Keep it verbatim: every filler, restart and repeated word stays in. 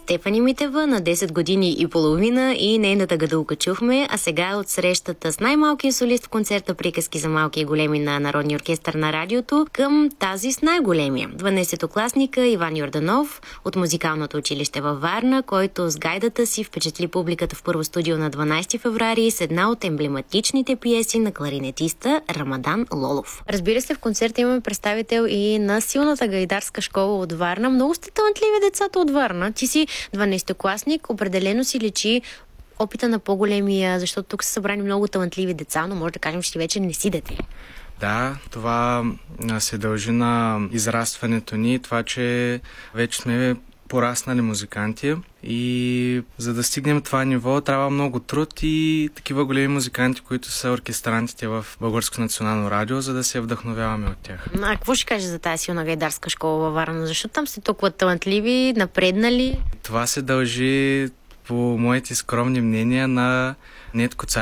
Стефани Митева на десет години и половина и нейната гадулка чухме, а сега от срещата с най-малкия солист в концерта Приказки за малки и големи на Народния оркестър на радиото към тази с най-големия. дванадесетокласника Иван Йорданов от музикалното училище във Варна, който с гайдата си впечатли публиката в първо студио на дванадесети февруари с една от емблематичните пиеси на кларинетиста Рамадан Лолов. Разбира се, в концерта имаме представител и на силната гайдарска школа от Варна. Много сте талантливи децата от Варна. Ти си дванадесетокласник, определено си личи опита на по-големия, защото тук са събрани много талантливи деца, но може да кажем, че ти вече не си дете. Да, това се дължи на израстването ни, това, че вече сме пораснали музиканти и за да стигнем това ниво трябва много труд и такива големи музиканти, които са оркестрантите в Българско национално радио, за да се вдъхновяваме от тях. А какво ще кажеш за тази силна гайдарска школа във Варна? Защо там сте толкова талантливи, напреднали? Това се дължи, по моите скромни мнения, на Нетко Царев.